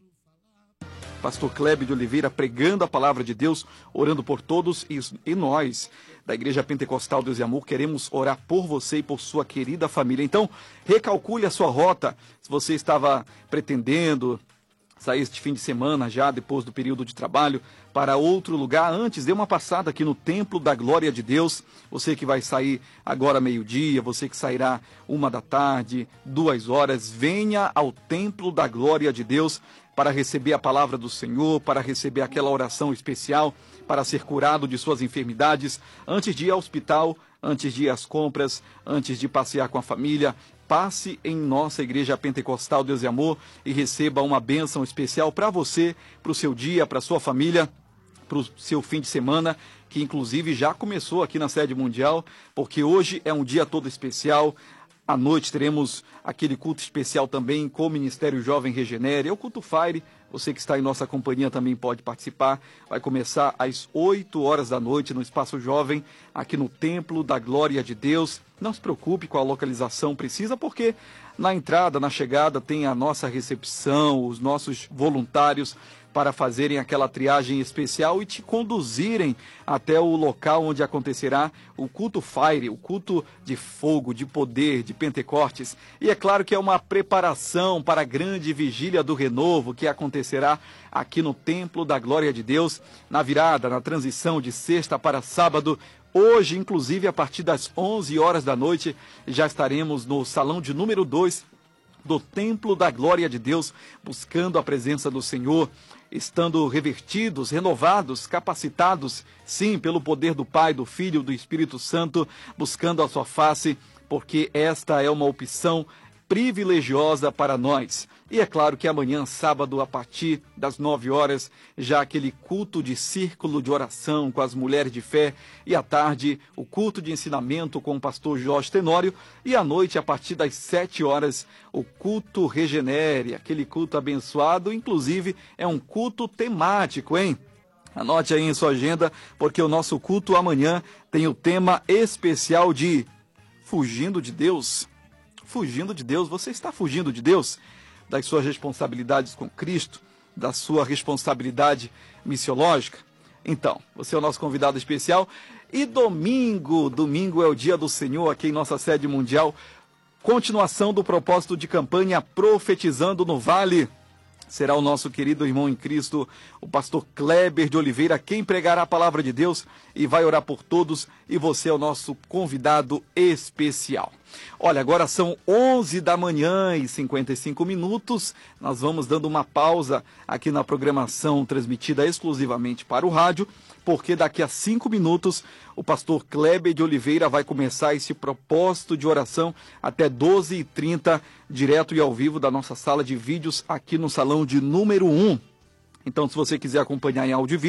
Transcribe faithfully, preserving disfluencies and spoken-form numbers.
Pastor Kleber de Oliveira pregando a palavra de Deus, orando por todos, e, e nós, da Igreja Pentecostal Deus e Amor, queremos orar por você e por sua querida família. Então, recalcule a sua rota, se você estava pretendendo sair este fim de semana, já depois do período de trabalho, para outro lugar. Antes, dê uma passada aqui no Templo da Glória de Deus. Você que vai sair agora meio-dia, você que sairá uma da tarde, duas horas, venha ao Templo da Glória de Deus para receber a palavra do Senhor, para receber aquela oração especial, para ser curado de suas enfermidades, antes de ir ao hospital, antes de ir às compras, antes de passear com a família. Passe em nossa Igreja Pentecostal Deus e Amor e receba uma bênção especial para você, para o seu dia, para a sua família, para o seu fim de semana, que inclusive já começou aqui na sede mundial, porque hoje é um dia todo especial. À noite teremos aquele culto especial também com o Ministério Jovem Regenere, é o culto Fire. Você que está em nossa companhia também pode participar. Vai começar às oito horas da noite no Espaço Jovem, aqui no Templo da Glória de Deus. Não se preocupe com a localização precisa, porque na entrada, na chegada, tem a nossa recepção, os nossos voluntários para fazerem aquela triagem especial e te conduzirem até o local onde acontecerá o culto Fire, o culto de fogo, de poder, de Pentecostes. E é claro que é uma preparação para a grande vigília do renovo que acontecerá aqui no Templo da Glória de Deus, na virada, na transição de sexta para sábado. Hoje, inclusive, a partir das onze horas da noite, já estaremos no salão de número dois do Templo da Glória de Deus, buscando a presença do Senhor, estando revertidos, renovados, capacitados, sim, pelo poder do Pai, do Filho e do Espírito Santo, buscando a sua face, porque esta é uma opção privilegiosa para nós. E é claro que amanhã, sábado, a partir das nove horas, já aquele culto de círculo de oração com as mulheres de fé, e à tarde, o culto de ensinamento com o pastor Jorge Tenório, e à noite, a partir das sete horas, o culto Regenere, aquele culto abençoado, inclusive é um culto temático, hein? Anote aí em sua agenda, porque o nosso culto amanhã tem o tema especial de Fugindo de Deus. Fugindo de Deus, você está fugindo de Deus? Das suas responsabilidades com Cristo, da sua responsabilidade missiológica? Então, você é o nosso convidado especial. E domingo, domingo é o dia do Senhor aqui em nossa sede mundial. Continuação do propósito de campanha Profetizando no Vale. Será o nosso querido irmão em Cristo, o pastor Kleber de Oliveira, quem pregará a palavra de Deus e vai orar por todos, e você é o nosso convidado especial. Olha, agora são onze da manhã e cinquenta e cinco minutos, nós vamos dando uma pausa aqui na programação transmitida exclusivamente para o rádio, porque daqui a cinco minutos o pastor Kleber de Oliveira vai começar esse propósito de oração até doze e trinta, direto e ao vivo da nossa sala de vídeos aqui no salão de número um. Então, se você quiser acompanhar em áudio e vídeo,